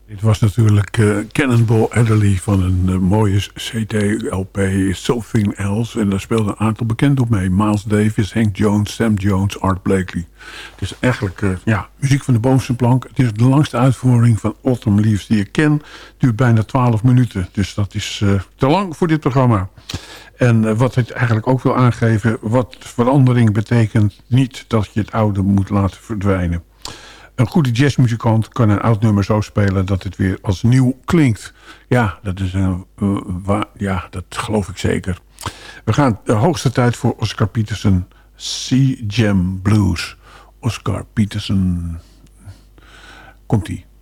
Dit was natuurlijk Cannonball Adderley van een mooie CD-LP, Something Else. En daar speelden een aantal bekenden op mee. Miles Davis, Hank Jones, Sam Jones, Art Blakey. Het is eigenlijk muziek van de bovenste plank. Het is de langste uitvoering van Autumn Leaves die ik ken. Het duurt bijna 12 minuten. Dus dat is te lang voor dit programma. En wat ik eigenlijk ook wil aangeven, wat verandering betekent niet dat je het oude moet laten verdwijnen. Een goede jazzmuzikant kan een oud nummer zo spelen dat het weer als nieuw klinkt. Ja, dat is dat geloof ik zeker. We gaan de hoogste tijd voor Oscar Peterson. Sea Jam Blues. Oscar Peterson. Komt-ie.